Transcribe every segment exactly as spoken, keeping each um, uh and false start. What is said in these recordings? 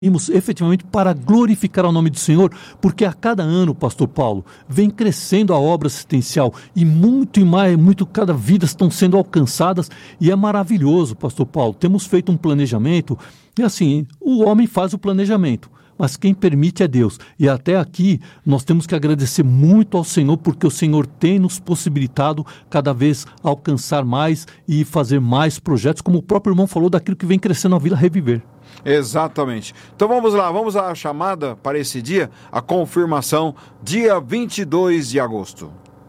efetivamente para glorificar o nome do Senhor, porque a cada ano, pastor Paulo, vem crescendo a obra assistencial e muito e mais, muito cada vida estão sendo alcançadas e é maravilhoso, pastor Paulo. Temos feito um planejamento e assim, o homem faz o planejamento, mas quem permite é Deus. E até aqui nós temos que agradecer muito ao Senhor, porque o Senhor tem nos possibilitado cada vez alcançar mais e fazer mais projetos, como o próprio irmão falou, daquilo que vem crescendo na Vila Reviver. Exatamente. Então vamos lá, vamos à chamada para esse dia, a confirmação, dia vinte e dois de agosto.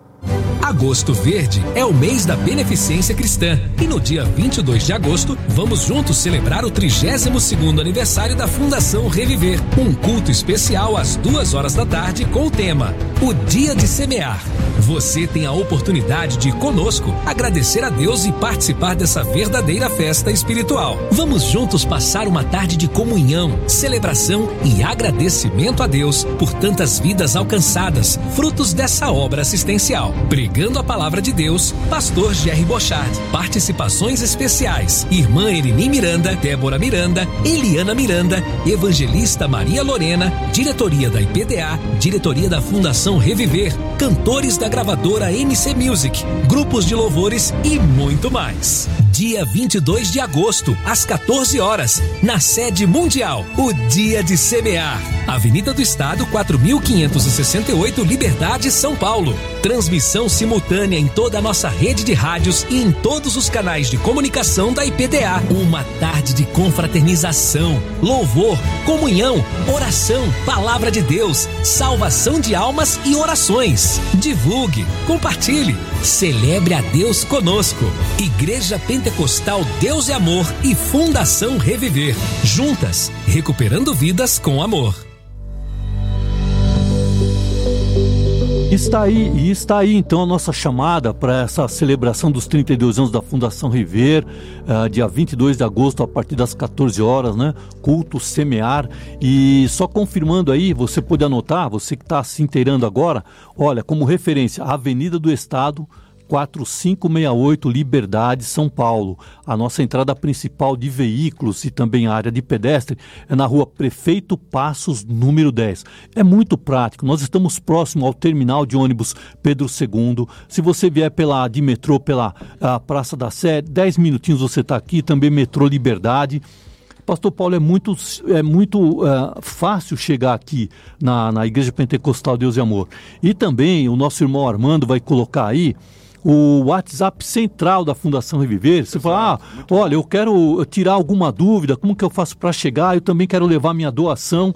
Agosto Verde é o mês da beneficência cristã e no dia vinte e dois de agosto vamos juntos celebrar o trigésimo segundo aniversário da Fundação Reviver. Um culto especial às duas horas da tarde com o tema O Dia de Semear. Você tem a oportunidade de ir conosco, agradecer a Deus e participar dessa verdadeira festa espiritual. Vamos juntos passar uma tarde de comunhão, celebração e agradecimento a Deus por tantas vidas alcançadas, frutos dessa obra assistencial. Pregando a palavra de Deus, pastor Jerry Bochard. Participações especiais: irmã Erini Miranda, Débora Miranda, Eliana Miranda, evangelista Maria Lorena, diretoria da I P D A, diretoria da Fundação Reviver, cantores da gravadora M C Music, grupos de louvores e muito mais. Dia vinte e dois de agosto, às quatorze horas, na sede mundial, o Dia de Semear. Avenida do Estado, quatro mil quinhentos e sessenta e oito, Liberdade, São Paulo. Transmissão simultânea em toda a nossa rede de rádios e em todos os canais de comunicação da I P D A. Uma tarde de confraternização, louvor, comunhão, oração, palavra de Deus, salvação de almas e orações. Divulgue, compartilhe, celebre a Deus conosco. Igreja Pentecostal Deus e Amor e Fundação Reviver. Juntas, recuperando vidas com amor. Está aí, e está aí então a nossa chamada para essa celebração dos trinta e dois anos da Fundação Reviver, uh, dia vinte e dois de agosto, a partir das quatorze horas, né? Culto Semear. E só confirmando aí, você pode anotar, você que está se inteirando agora, olha, como referência, Avenida do Estado, quatro mil quinhentos e sessenta e oito, Liberdade, São Paulo. A nossa entrada principal de veículos e também a área de pedestre é na rua Prefeito Passos, número dez. É muito prático, nós estamos próximo ao terminal de ônibus Pedro segundo. Se você vier pela, de metrô pela a Praça da Sé, dez minutinhos você está aqui, também metrô Liberdade. Pastor Paulo, é muito, é muito uh, fácil chegar aqui na, na Igreja Pentecostal Deus e Amor. E também o nosso irmão Armando vai colocar aí o WhatsApp central da Fundação Reviver. Você fala, ah, olha, eu quero tirar alguma dúvida, como que eu faço para chegar? Eu também quero levar minha doação.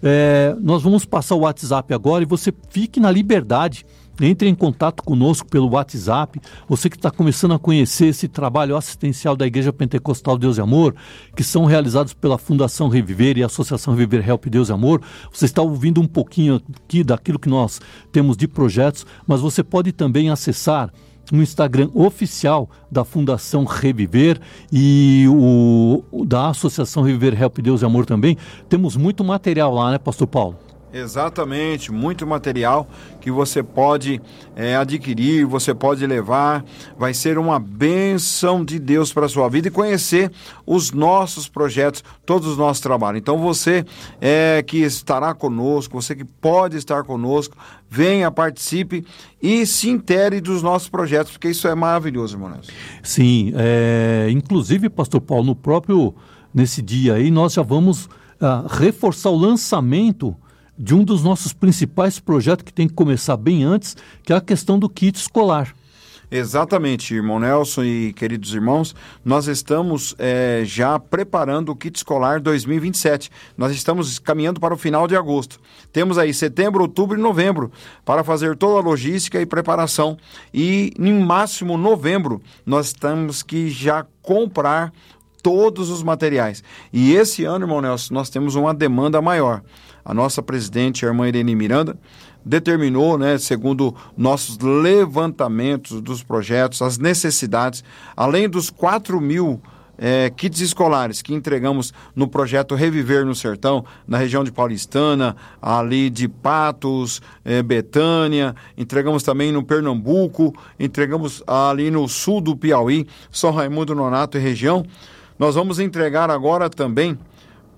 É, nós vamos passar o WhatsApp agora e você fique na liberdade. Entre em contato conosco pelo WhatsApp. Você que está começando a conhecer esse trabalho assistencial da Igreja Pentecostal Deus e Amor, que são realizados pela Fundação Reviver e a Associação Reviver Help Deus e Amor. Você está ouvindo um pouquinho aqui daquilo que nós temos de projetos, mas você pode também acessar no Instagram oficial da Fundação Reviver e o, o da Associação Reviver Help Deus e Amor também. Temos muito material lá, né, pastor Paulo? Exatamente, muito material que você pode é, adquirir, você pode levar, vai ser uma bênção de Deus para a sua vida e conhecer os nossos projetos, todos os nossos trabalhos. Então você é, que estará conosco, você que pode estar conosco, venha, participe e se intere dos nossos projetos, porque isso é maravilhoso, irmão Nelson. Sim, é, inclusive, pastor Paulo, no próprio, nesse dia aí, nós já vamos uh, reforçar o lançamento de um dos nossos principais projetos que tem que começar bem antes, que é a questão do kit escolar. Exatamente, irmão Nelson e queridos irmãos, nós estamos é, já preparando o kit escolar dois mil e vinte e sete. Nós estamos caminhando para o final de agosto. Temos aí setembro, outubro e novembro para fazer toda a logística e preparação. E em máximo novembro nós temos que já comprar todos os materiais. E esse ano, irmão Nelson, nós temos uma demanda maior. A nossa presidente, a irmã Erini Miranda, determinou, né, segundo nossos levantamentos dos projetos, as necessidades, além dos quatro mil é, kits escolares que entregamos no projeto Reviver no Sertão, na região de Paulistana, ali de Patos, é, Betânia, entregamos também no Pernambuco, entregamos ali no sul do Piauí, São Raimundo Nonato e região. Nós vamos entregar agora também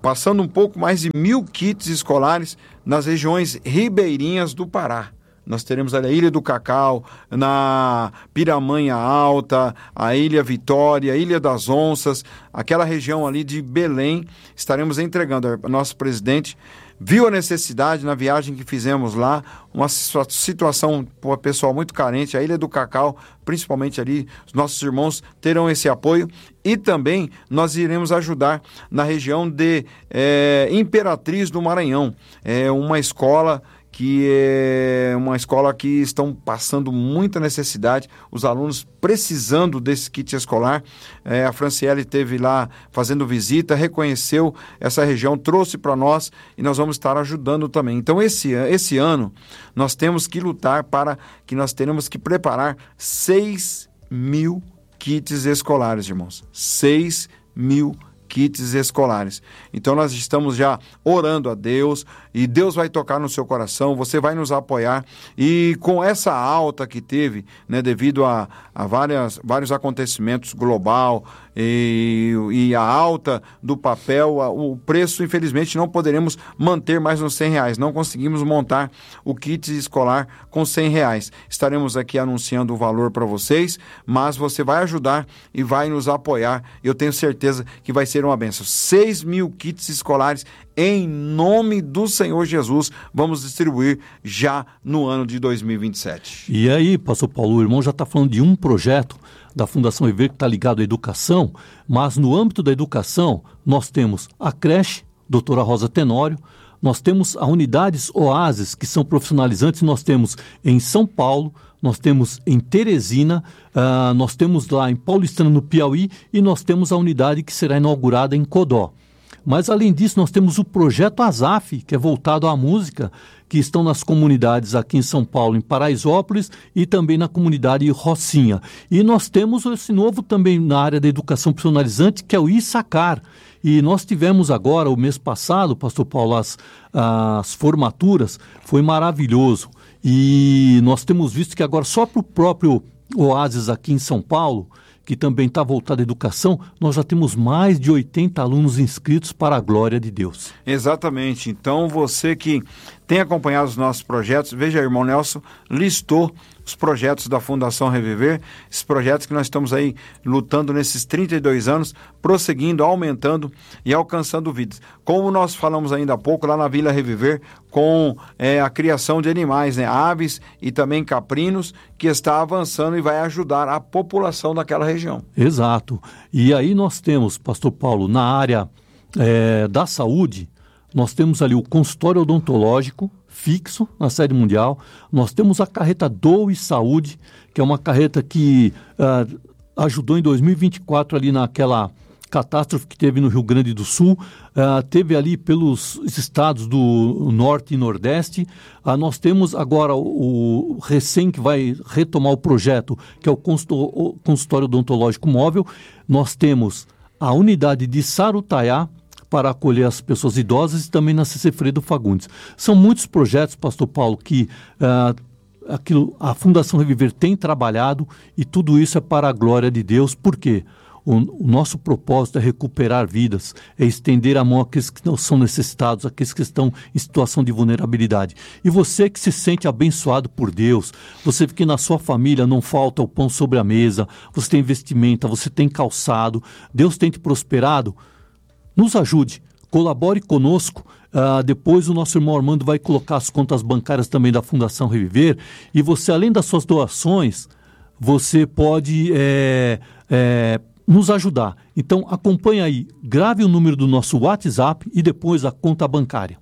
passando um pouco mais de mil kits escolares nas regiões ribeirinhas do Pará. Nós teremos ali a Ilha do Cacau, na Piramanha Alta, a Ilha Vitória, a Ilha das Onças, aquela região ali de Belém, estaremos entregando. O nosso presidente viu a necessidade na viagem que fizemos lá, uma situação para o pessoal muito carente, a Ilha do Cacau, principalmente ali, os nossos irmãos terão esse apoio, e também nós iremos ajudar na região de é, Imperatriz do Maranhão, é uma escola que é uma escola que estão passando muita necessidade, os alunos precisando desse kit escolar. É, a Franciele esteve lá fazendo visita, reconheceu essa região, trouxe para nós e nós vamos estar ajudando também. Então esse, esse ano nós temos que lutar para que nós tenhamos que preparar seis mil kits escolares, irmãos. seis mil kits escolares. Então nós estamos já orando a Deus e Deus vai tocar no seu coração, você vai nos apoiar, e com essa alta que teve, né, devido a, a várias, vários acontecimentos global e, e a alta do papel, a, o preço infelizmente não poderemos manter mais nos cem reais, não conseguimos montar o kit escolar com cem reais. Estaremos aqui anunciando o valor para vocês, mas você vai ajudar e vai nos apoiar, eu tenho certeza que vai ser uma bênção. seis mil kits escolares em nome do Senhor Jesus, vamos distribuir já no ano de dois mil e vinte e sete. E aí, pastor Paulo, o irmão já está falando de um projeto da Fundação Reviver que está ligado à educação, mas no âmbito da educação nós temos a creche doutora Rosa Tenório, nós temos a unidades Oásis, que são profissionalizantes, nós temos em São Paulo, nós temos em Teresina, uh, nós temos lá em Paulistana, no Piauí, e nós temos a unidade que será inaugurada em Codó. Mas, além disso, nós temos o projeto Azaf, que é voltado à música, que estão nas comunidades aqui em São Paulo, em Paraisópolis, e também na comunidade Rocinha. E nós temos esse novo também na área da educação profissionalizante, que é o Issacar. E nós tivemos agora, o mês passado, pastor Paulo, as, as formaturas, foi maravilhoso. E nós temos visto que agora só para o próprio Oásis aqui em São Paulo, que também está voltado à educação, nós já temos mais de oitenta alunos inscritos para a glória de Deus. Exatamente. Então, você que tem acompanhado os nossos projetos, veja, irmão Nelson listou os projetos da Fundação Reviver, esses projetos que nós estamos aí lutando nesses trinta e dois anos, prosseguindo, aumentando e alcançando vidas. Como nós falamos ainda há pouco lá na Vila Reviver, com é, a criação de animais, né, aves e também caprinos, que está avançando e vai ajudar a população daquela região. Exato. E aí nós temos, pastor Paulo, na área é, da saúde, nós temos ali o consultório odontológico fixo na sede mundial, nós temos a carreta Doe Saúde, que é uma carreta que uh, ajudou em dois mil e vinte e quatro ali naquela catástrofe que teve no Rio Grande do Sul, uh, teve ali pelos estados do Norte e Nordeste. Uh, nós temos agora o, o recém que vai retomar o projeto, que é o consultório odontológico móvel. Nós temos a unidade de Sarutaiá, para acolher as pessoas idosas, e também na C C Fredo Fagundes. São muitos projetos, pastor Paulo, que uh, aquilo, a Fundação Reviver tem trabalhado, e tudo isso é para a glória de Deus. Por quê? O, o nosso propósito é recuperar vidas, é estender a mão àqueles que não são necessitados, àqueles que estão em situação de vulnerabilidade. E você que se sente abençoado por Deus, você que na sua família não falta o pão sobre a mesa, você tem vestimenta, você tem calçado, Deus tem te prosperado, nos ajude, colabore conosco. Uh, depois o nosso irmão Armando vai colocar as contas bancárias também da Fundação Reviver, e você, além das suas doações, você pode é, é, nos ajudar. Então acompanhe aí, grave o número do nosso WhatsApp e depois a conta bancária.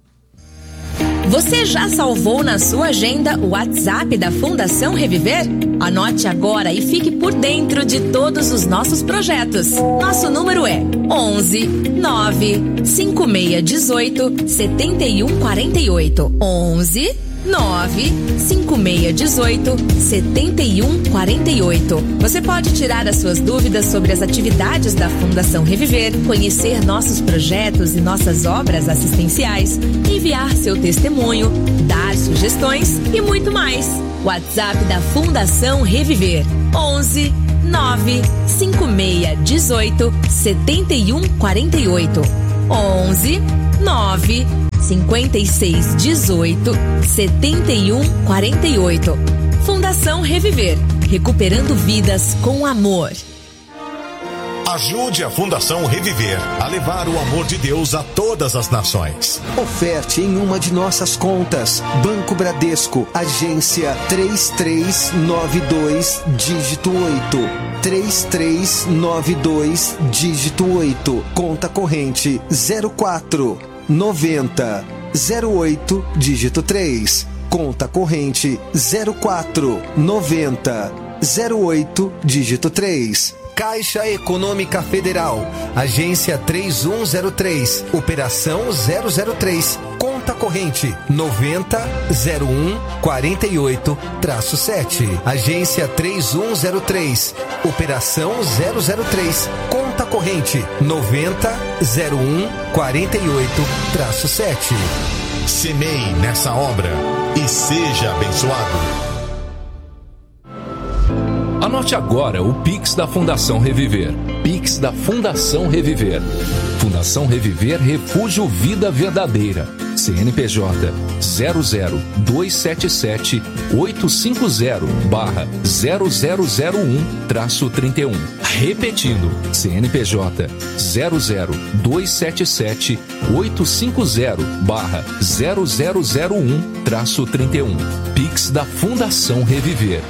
Você já salvou na sua agenda o WhatsApp da Fundação Reviver? Anote agora e fique por dentro de todos os nossos projetos. Nosso número é onze nove cinco seis um oito sete um quatro oito. onze nove cinco seis um oito sete um quatro oito. Você pode tirar as suas dúvidas sobre as atividades da Fundação Reviver, conhecer nossos projetos e nossas obras assistenciais, enviar seu testemunho, dar sugestões e muito mais. WhatsApp da Fundação Reviver: onze nove cinco seis um oito sete um quatro oito. onze nove cinquenta e seis dezoito setenta e um quarenta e oito. Fundação Reviver, recuperando vidas com amor. Ajude a Fundação Reviver a levar o amor de Deus a todas as nações. Oferte em uma de nossas contas. Banco Bradesco, agência três três nove dois, dígito oito. três três nove dois, dígito oito. Conta corrente zero quatro noventa zero oito, dígito três. Conta corrente zero quatro noventa zero oito, dígito três. Caixa Econômica Federal, agência três um zero três, operação zero zero três, conta corrente noventa zero um quarenta e oito sete, agência três um zero três, operação zero zero três, conta corrente noventa zero um quarenta e oito sete. Semeie nessa obra e seja abençoado. Anote agora o Pix da Fundação Reviver. Pix da Fundação Reviver. Fundação Reviver Refúgio Vida Verdadeira. C N P J zero zero dois sete sete oito cinco zero barra zero zero zero um traço trinta e um. Repetindo, C N P J zero zero dois sete sete oito cinco zero barra zero zero zero um traço trinta e um. Pix da Fundação Reviver.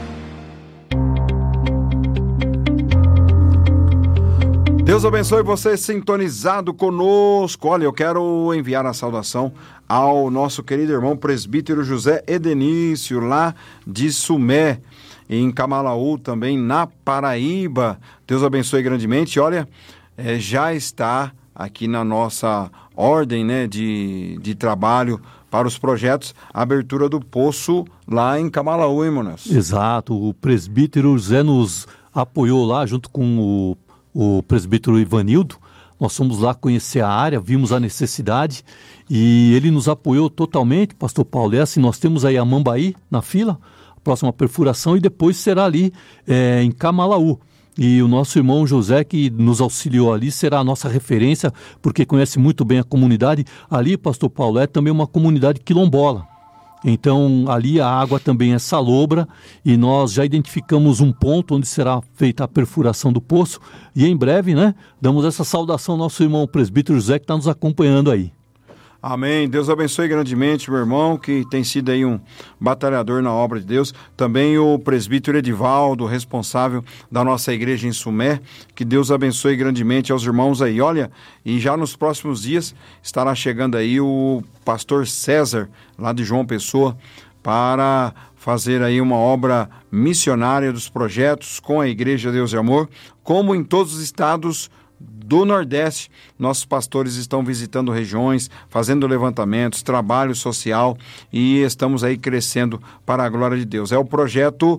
Deus abençoe você sintonizado conosco. Olha, eu quero enviar a saudação ao nosso querido irmão presbítero José Edenício, lá de Sumé, em Camalaú, também na Paraíba. Deus abençoe grandemente. Olha, é, já está aqui na nossa ordem, né, de, de trabalho para os projetos, a abertura do poço lá em Camalaú, hein, Monas? Exato, o presbítero José nos apoiou lá junto com o o presbítero Ivanildo. Nós fomos lá conhecer a área, vimos a necessidade e ele nos apoiou totalmente, pastor Paulo. É assim, nós temos aí a Mambaí na fila, a próxima perfuração, e depois será ali é, em Camalaú. E o nosso irmão José, que nos auxiliou ali, será a nossa referência, porque conhece muito bem a comunidade. Ali, pastor Paulo, é também uma comunidade quilombola. Então, ali a água também é salobra e nós já identificamos um ponto onde será feita a perfuração do poço e em breve, né, damos essa saudação ao nosso irmão presbítero José que está nos acompanhando aí. Amém. Deus abençoe grandemente, meu irmão, que tem sido aí um batalhador na obra de Deus. Também o presbítero Edivaldo, responsável da nossa igreja em Sumé. Que Deus abençoe grandemente aos irmãos aí. Olha, e já nos próximos dias estará chegando aí o pastor César, lá de João Pessoa, para fazer aí uma obra missionária dos projetos com a Igreja Deus e Amor, como em todos os estados do Nordeste. Nossos pastores estão visitando regiões, fazendo levantamentos, trabalho social e estamos aí crescendo para a glória de Deus. É o projeto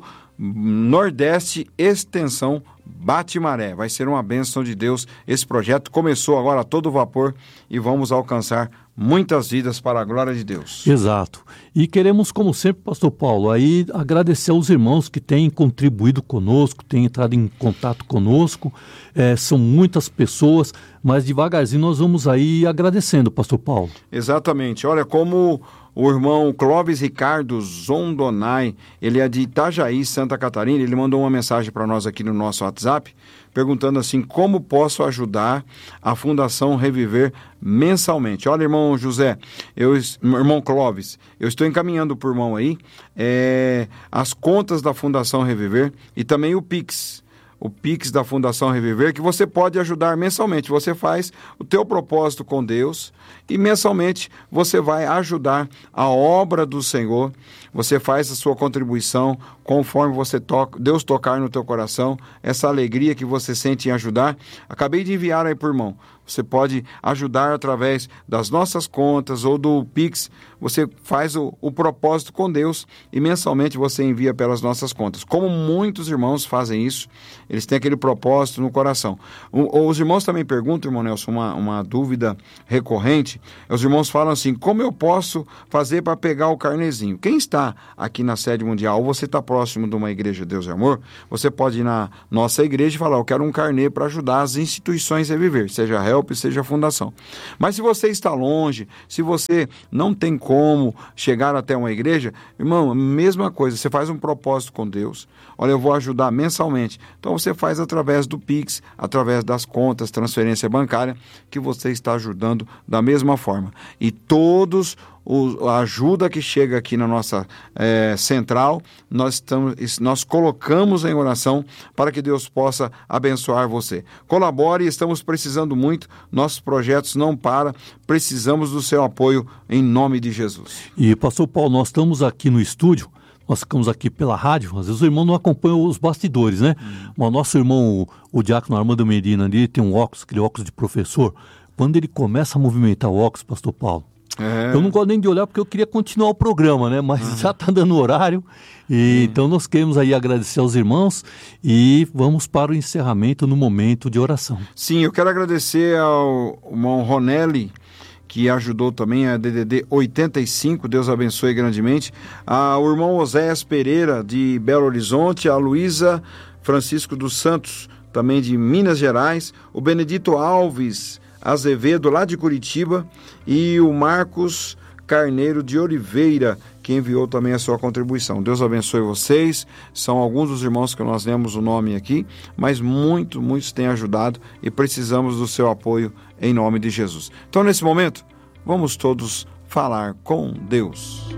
Nordeste Extensão Bate-Maré. Vai ser uma bênção de Deus. Esse projeto começou agora a todo vapor e vamos alcançar muitas vidas para a glória de Deus. Exato. E queremos, como sempre, pastor Paulo, aí agradecer aos irmãos que têm contribuído conosco, têm entrado em contato conosco. É, são muitas pessoas, mas devagarzinho nós vamos aí agradecendo, pastor Paulo. Exatamente. Olha, como o irmão Clóvis Ricardo Zondonai, ele é de Itajaí, Santa Catarina, ele mandou uma mensagem para nós aqui no nosso WhatsApp, perguntando assim, como posso ajudar a Fundação Reviver mensalmente? Olha, irmão José, eu, irmão Clóvis, eu estou encaminhando para o irmão aí é, as contas da Fundação Reviver e também o Pix. O Pix da Fundação Reviver, que você pode ajudar mensalmente. Você faz o teu propósito com Deus e mensalmente você vai ajudar a obra do Senhor. Você faz a sua contribuição conforme você toca, Deus tocar no teu coração, essa alegria que você sente em ajudar. Acabei de enviar aí para o irmão. Você pode ajudar através das nossas contas ou do Pix. Você faz o, o propósito com Deus e mensalmente você envia pelas nossas contas. Como muitos irmãos fazem isso, eles têm aquele propósito no coração. O, os irmãos também perguntam, irmão Nelson, uma, uma dúvida recorrente. Os irmãos falam assim, como eu posso fazer para pegar o carnezinho? Quem está aqui na sede mundial, ou você está próximo próximo de uma igreja Deus e Amor, você pode ir na nossa igreja e falar, eu quero um carnê para ajudar as instituições a viver, seja a Help, seja a Fundação. Mas se você está longe, se você não tem como chegar até uma igreja, irmão, mesma coisa, você faz um propósito com Deus, olha, eu vou ajudar mensalmente, então você faz através do Pix, através das contas, transferência bancária, que você está ajudando da mesma forma. E todos O, a ajuda que chega aqui na nossa é, central, nós, estamos, nós colocamos em oração para que Deus possa abençoar você. Colabore, estamos precisando muito, nossos projetos não param, precisamos do seu apoio em nome de Jesus. E pastor Paulo, nós estamos aqui no estúdio, nós ficamos aqui pela rádio, às vezes o irmão não acompanha os bastidores, né? Hum. Mas o nosso irmão, o, o diácono Armando Medina, ali tem um óculos, aquele óculos de professor, quando ele começa a movimentar o óculos, pastor Paulo, É. eu não gosto nem de olhar porque eu queria continuar o programa, né? Mas uhum. já está dando horário. E, uhum. Então nós queremos aí agradecer aos irmãos e vamos para o encerramento no momento de oração. Sim, eu quero agradecer ao irmão Ronelli, que ajudou também a D D D oitenta e cinco, Deus abençoe grandemente. Ao irmão Oséias Pereira, de Belo Horizonte, a Luísa Francisco dos Santos, também de Minas Gerais, o Benedito Alves Azevedo, lá de Curitiba, e o Marcos Carneiro de Oliveira, que enviou também a sua contribuição. Deus abençoe vocês, são alguns dos irmãos que nós lemos o nome aqui, mas muitos, muitos têm ajudado e precisamos do seu apoio em nome de Jesus. Então, nesse momento, vamos todos falar com Deus.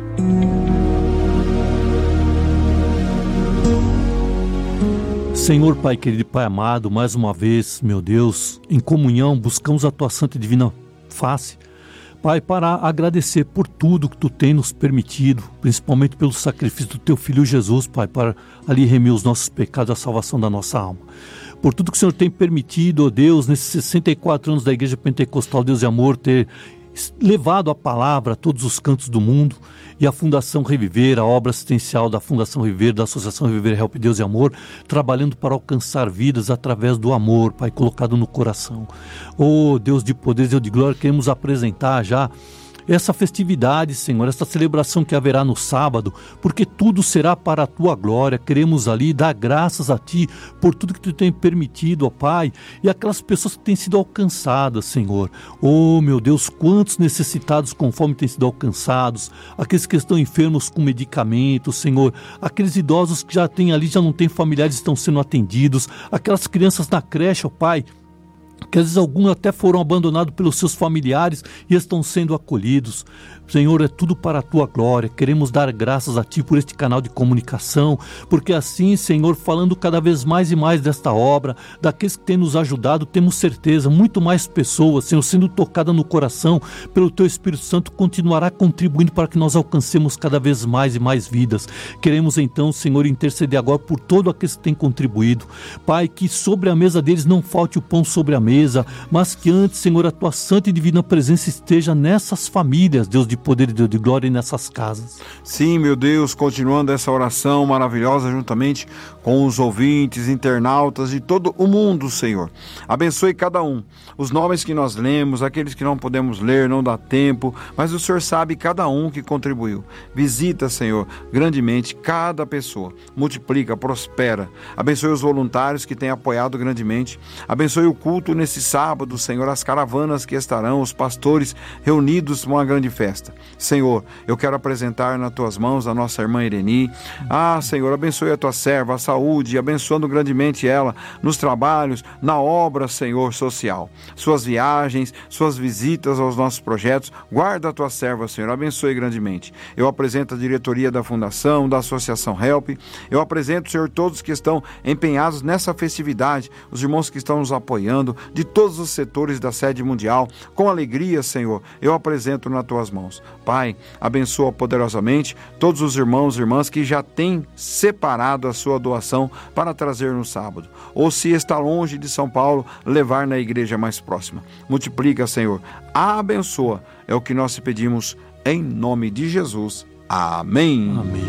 Senhor Pai querido e Pai amado, mais uma vez, meu Deus, em comunhão, buscamos a Tua santa e divina face, Pai, para agradecer por tudo que Tu tem nos permitido, principalmente pelo sacrifício do Teu Filho Jesus, Pai, para ali remir os nossos pecados, a salvação da nossa alma. Por tudo que o Senhor tem permitido, ó Deus, nesses sessenta e quatro anos da Igreja Pentecostal Deus e Amor, ter levado a palavra a todos os cantos do mundo, e a Fundação Reviver, a obra assistencial da Fundação Reviver, da Associação Reviver Help Deus e Amor, trabalhando para alcançar vidas através do amor, Pai, colocado no coração. Oh Deus de poder, Deus de glória, queremos apresentar já essa festividade, Senhor, essa celebração que haverá no sábado, porque tudo será para a Tua glória. Queremos ali dar graças a Ti por tudo que Tu tem permitido, ó Pai, e aquelas pessoas que têm sido alcançadas, Senhor. Oh, meu Deus, quantos necessitados conforme têm sido alcançados, aqueles que estão enfermos com medicamentos, Senhor, aqueles idosos que já têm ali, já não têm familiares, estão sendo atendidos, aquelas crianças na creche, ó Pai, que às vezes alguns até foram abandonados pelos seus familiares e estão sendo acolhidos. Senhor, é tudo para a Tua glória. Queremos dar graças a Ti por este canal de comunicação, porque assim, Senhor, falando cada vez mais e mais desta obra, daqueles que têm nos ajudado, temos certeza, muito mais pessoas, Senhor, sendo tocadas no coração pelo Teu Espírito Santo, continuará contribuindo para que nós alcancemos cada vez mais e mais vidas. Queremos então, Senhor, interceder agora por todos aqueles que têm contribuído. Pai, que sobre a mesa deles não falte o pão sobre a mesa, mas que antes, Senhor, a Tua santa e divina presença esteja nessas famílias, Deus de poder e Deus de glória, e nessas casas. Sim, meu Deus, continuando essa oração maravilhosa juntamente com os ouvintes, internautas de todo o mundo, Senhor. Abençoe cada um. Os nomes que nós lemos, aqueles que não podemos ler, não dá tempo, mas o Senhor sabe cada um que contribuiu. Visita, Senhor, grandemente cada pessoa. Multiplica, prospera. Abençoe os voluntários que têm apoiado grandemente. Abençoe o culto nesse sábado, Senhor, as caravanas que estarão, os pastores reunidos numa grande festa. Senhor, eu quero apresentar nas Tuas mãos a nossa irmã Ireni. Ah, Senhor, abençoe a Tua serva, a saúde, abençoando grandemente ela nos trabalhos, na obra, Senhor, social. Suas viagens, suas visitas aos nossos projetos, guarda a Tua serva, Senhor, abençoe grandemente. Eu apresento a diretoria da Fundação, da Associação Help. Eu apresento, Senhor, todos que estão empenhados nessa festividade, os irmãos que estão nos apoiando, de todos os setores da sede mundial. Com alegria, Senhor, eu apresento nas Tuas mãos. Pai, abençoa poderosamente todos os irmãos e irmãs que já têm separado a sua doação para trazer no sábado, ou se está longe de São Paulo, levar na igreja mais próxima. Multiplica, Senhor, abençoa, é o que nós te pedimos em nome de Jesus. Amém. Amém.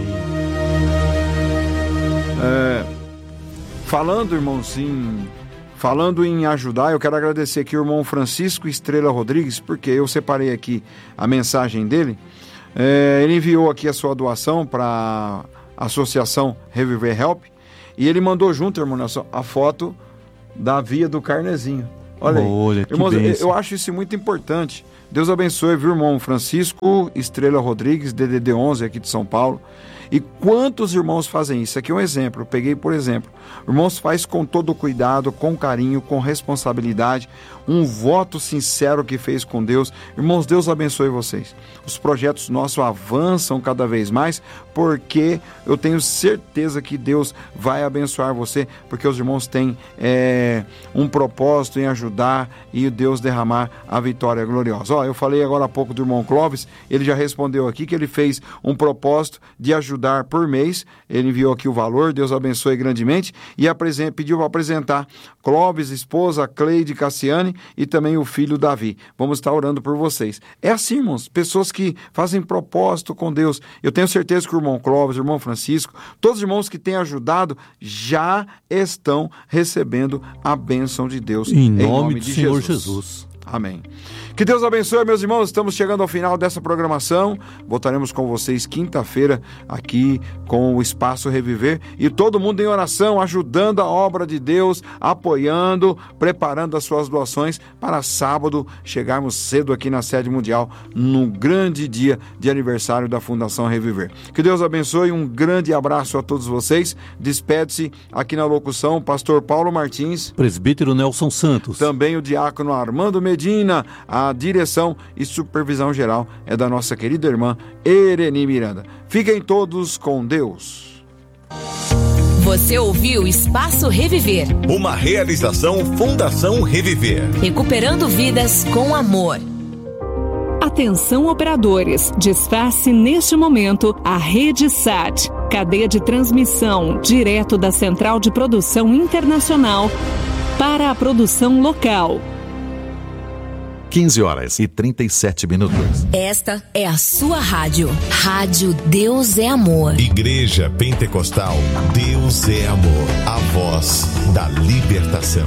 É, falando, irmãozinho, falando em ajudar, eu quero agradecer aqui o irmão Francisco Estrela Rodrigues, porque eu separei aqui a mensagem dele. É, ele enviou aqui a sua doação para Associação Reviver Help, e ele mandou junto, irmão Nelson, a foto da via do carnezinho. Olha aí. Olha, que Irmãos, eu, bênção. eu acho isso muito importante. Deus abençoe, viu, irmão Francisco Estrela Rodrigues, D D D onze, aqui de São Paulo. E quantos irmãos fazem isso? Aqui é um exemplo, eu peguei por exemplo. Irmãos, faz com todo cuidado, com carinho, com responsabilidade, um voto sincero que fez com Deus. Irmãos, Deus abençoe vocês. Os projetos nossos avançam cada vez mais, porque eu tenho certeza que Deus vai abençoar você, porque os irmãos têm é, um propósito em ajudar e Deus derramar a vitória gloriosa. Ó, eu falei agora há pouco do irmão Clóvis, ele já respondeu aqui que ele fez um propósito de ajudar por mês, ele enviou aqui o valor, Deus abençoe grandemente, e apresen- pediu para apresentar Clóvis, esposa, Cleide, Cassiane e também o filho Davi. Vamos estar orando por vocês. É assim, irmãos, pessoas que fazem propósito com Deus. Eu tenho certeza que o irmão Clóvis, o irmão Francisco, todos os irmãos que têm ajudado já estão recebendo a bênção de Deus. Em Em nome, nome do de Senhor Jesus. Jesus. Amém. Que Deus abençoe, meus irmãos. Estamos chegando ao final dessa programação. Voltaremos com vocês quinta-feira aqui com o Espaço Reviver. E todo mundo em oração, ajudando a obra de Deus, apoiando, preparando as suas doações para sábado chegarmos cedo aqui na sede mundial, no grande dia de aniversário da Fundação Reviver. Que Deus abençoe. Um grande abraço a todos vocês. Despede-se aqui na locução o pastor Paulo Martins. Presbítero Nelson Santos. Também o diácono Armando Medina. A direção e supervisão geral é da nossa querida irmã Ereni Miranda. Fiquem todos com Deus. Você ouviu Espaço Reviver, Uma realização Fundação Reviver. recuperando vidas com amor. Atenção operadores, desface neste momento a Rede Sat, cadeia de transmissão direto da Central de Produção Internacional para a produção local. quinze horas e trinta e sete minutos. Esta é a sua rádio. Rádio Deus é Amor. Igreja Pentecostal, Deus é amor, a voz da libertação.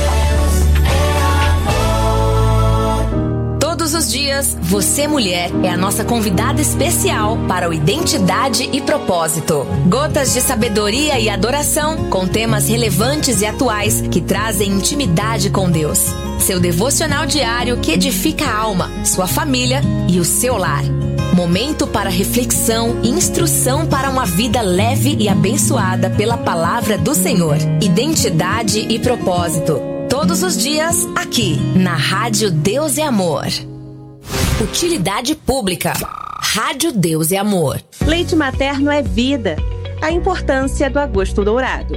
Todos os dias, você mulher é a nossa convidada especial para o Identidade e Propósito. Gotas de sabedoria e adoração com temas relevantes e atuais que trazem intimidade com Deus. Seu devocional diário que edifica a alma, sua família e o seu lar. Momento para reflexão e instrução para uma vida leve e abençoada pela palavra do Senhor. Identidade e Propósito. Todos os dias, aqui, na Rádio Deus é Amor. Utilidade pública. Rádio Deus é Amor. Leite materno é vida. A importância do agosto dourado.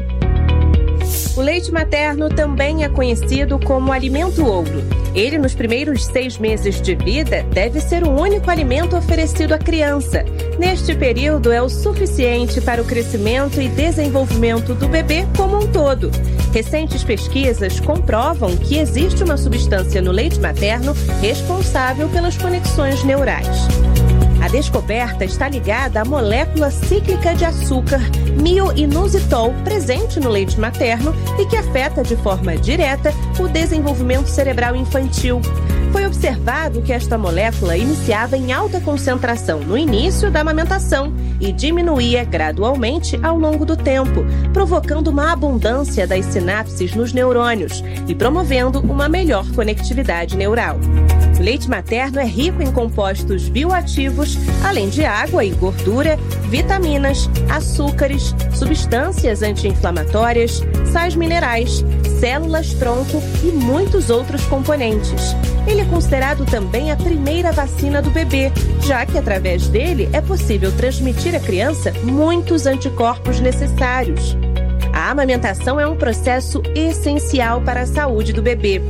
O leite materno também é conhecido como alimento ouro. Ele, nos primeiros seis meses de vida, deve ser o único alimento oferecido à criança. Neste período, é o suficiente para o crescimento e desenvolvimento do bebê como um todo. Recentes pesquisas comprovam que existe uma substância no leite materno responsável pelas conexões neurais. A descoberta está ligada à molécula cíclica de açúcar mio-inositol presente no leite materno e que afeta de forma direta o desenvolvimento cerebral infantil. Foi observado que esta molécula iniciava em alta concentração no início da amamentação e diminuía gradualmente ao longo do tempo, provocando uma abundância das sinapses nos neurônios e promovendo uma melhor conectividade neural. O leite materno é rico em compostos bioativos, além de água e gordura, vitaminas, açúcares, substâncias anti-inflamatórias, sais minerais, células-tronco e muitos outros componentes. Ele é considerado também a primeira vacina do bebê, já que através dele é possível transmitir à criança muitos anticorpos necessários. A amamentação é um processo essencial para a saúde do bebê.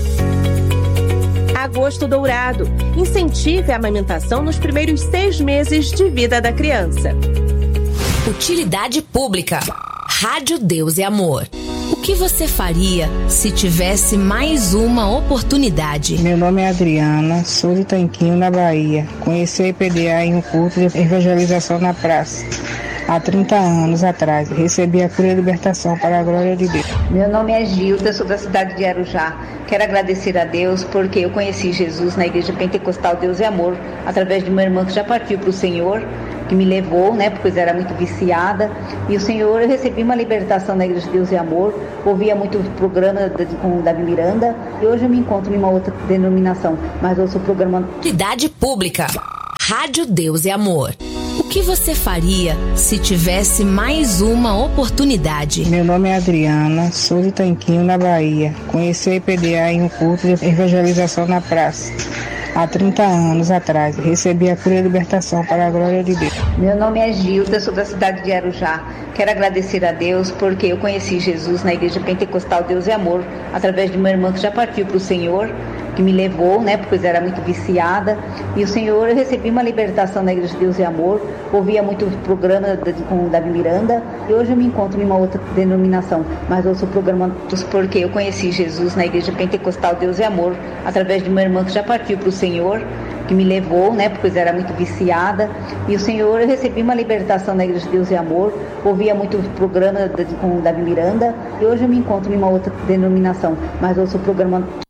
Agosto Dourado. Incentive a amamentação nos primeiros seis meses de vida da criança. Utilidade pública. Rádio Deus é Amor. O que você faria se tivesse mais uma oportunidade? Meu nome é Adriana, sou de Tanquinho, na Bahia. Conheci a I P D A em um culto de evangelização na praça. Há trinta anos atrás, recebi a cura e libertação para a glória de Deus. Meu nome é Gilda, sou da cidade de Arujá. Quero agradecer a Deus porque eu conheci Jesus na Igreja Pentecostal Deus é Amor, através de uma irmã que já partiu para o Senhor. que me levou, né, porque eu era muito viciada. E o Senhor, eu recebi uma libertação na Igreja de Deus e Amor, ouvia muito programa de, com o Davi Miranda, e hoje eu me encontro em uma outra denominação, mas ouço o programa... Utilidade Pública, Rádio Deus e Amor. O que você faria se tivesse mais uma oportunidade? Meu nome é Adriana, sou de Tanquinho, na Bahia. Conheci a I P D A em um culto de evangelização na praça. Há trinta anos atrás, recebi a cura e libertação para a glória de Deus. Meu nome é Gilda, sou da cidade de Arujá. Quero agradecer a Deus porque eu conheci Jesus na Igreja Pentecostal Deus e Amor, através de uma irmã que já partiu para o Senhor, que me levou, né, porque eu era muito viciada. E o Senhor, eu recebi uma libertação na Igreja de Deus e Amor, ouvia muito programa de, com o Davi Miranda, e hoje eu me encontro em uma outra denominação, mas ouço o programa porque eu conheci Jesus na Igreja Pentecostal Deus e Amor, através de uma irmã que já partiu para o Senhor, que me levou, né, porque eu era muito viciada. E o Senhor, eu recebi uma libertação na Igreja de Deus e Amor, ouvia muito programa de, com o Davi Miranda, e hoje eu me encontro em uma outra denominação, mas ouço o programa